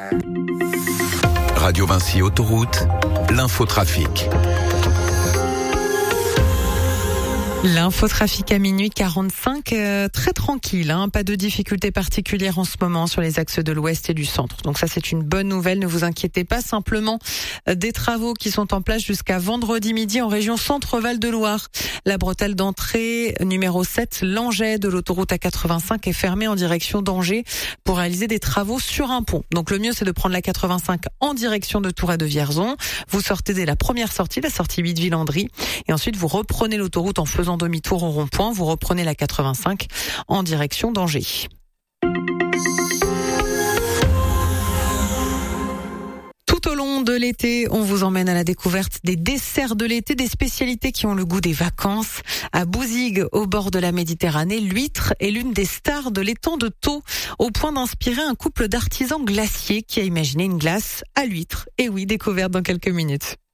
Radio Vinci Autoroute, l'infotrafic. L'infotrafic à minuit 45, très tranquille, pas de difficultés particulières en ce moment sur les axes de l'ouest et du centre. Donc ça, c'est une bonne nouvelle, ne vous inquiétez pas. Simplement des travaux qui sont en place jusqu'à vendredi midi en région Centre-Val de Loire. La bretelle d'entrée numéro 7, Langeais de l'autoroute A85 est fermée en direction d'Angers pour réaliser des travaux sur un pont. Donc le mieux, c'est de prendre la 85 en direction de Tours et de Vierzon. Vous sortez dès la première sortie, la sortie 8 Villandry, et ensuite vous reprenez l'autoroute en faisant demi-tour au rond-point, vous reprenez la 85 en direction d'Angers. Tout au long de l'été, on vous emmène à la découverte des desserts de l'été, des spécialités qui ont le goût des vacances. À Bouzigues, au bord de la Méditerranée, l'huître est l'une des stars de l'étang de Thau, au point d'inspirer un couple d'artisans glaciers qui a imaginé une glace à l'huître. Et oui, découverte dans quelques minutes.